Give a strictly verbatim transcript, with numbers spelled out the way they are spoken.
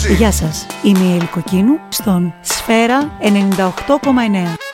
Γεια σας, είμαι η Ελικοκίνου στον Σφαίρα ενενήντα οκτώ κόμμα εννέα.